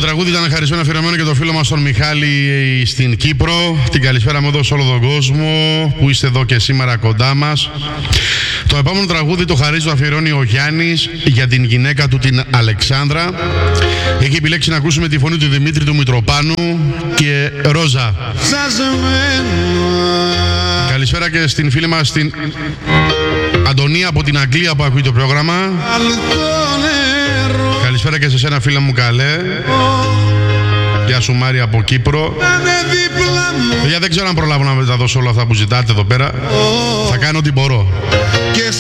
τραγούδι ήταν χαρισμένο αφιερωμένο και το φίλο μας τον Μιχάλη στην Κύπρο. Την καλησπέρα μου εδώ σε όλο τον κόσμο που είστε εδώ και σήμερα κοντά μας. Το επόμενο τραγούδι το χαρίζει, το αφιερώνει ο Γιάννης για την γυναίκα του, την Αλεξάνδρα. Έχει επιλέξει να ακούσουμε τη φωνή του Δημήτρη του Μητροπάνου και Ρόζα. Καλησπέρα και στην φίλη μας την Αντωνία από την Αγγλία που ακούει το πρόγραμμα. Καλησπέρα και σε σένα φίλα μου καλέ. Γεια σου Μάρια από Κύπρο. Παιδιά, δεν ξέρω αν προλάβω να τα δώσω όλα αυτά που ζητάτε εδώ πέρα. Θα κάνω ό,τι μπορώ.